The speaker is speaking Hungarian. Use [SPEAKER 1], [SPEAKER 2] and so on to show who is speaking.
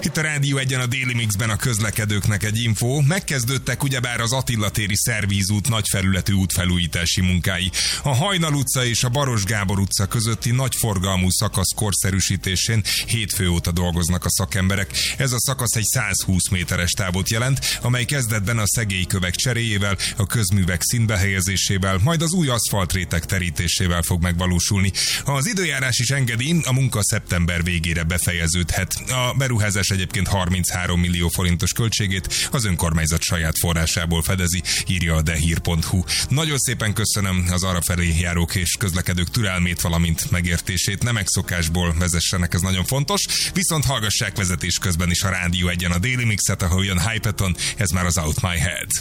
[SPEAKER 1] Itt a Rádió Egyen a Déli Mixben a közlekedőknek egy info. Megkezdődtek ugyebár az Attila téri szervízút nagyfelületű útfelújítási munkái. A Hajnal utca és a Baros Gábor utca közötti nagyforgalmú szakasz korszerűsítésén hétfő óta dolgoznak a szakemberek. Ez a szakasz egy 120 méteres távot jelent, amely kezdetben a szegélykövek cseréjével, a közművek színbe helyezésével, majd az új aszfaltréteg terítésével fog megvalósulni. Ha az időjárás is engedi, a munka szeptember végére befejeződhet. A beruházás egyébként 33 millió forintos költségét az önkormányzat saját forrásából fedezi, írja a dehír.hu. Nagyon szépen köszönöm az arrafelé járók és közlekedők türelmét, valamint megértését. Nem megszokásból vezessenek, ez nagyon fontos. Viszont hallgassák vezetés közben is a Rádió Egyen a Déli Mixet, ahol jön Hypeton, ez már az Out My Head.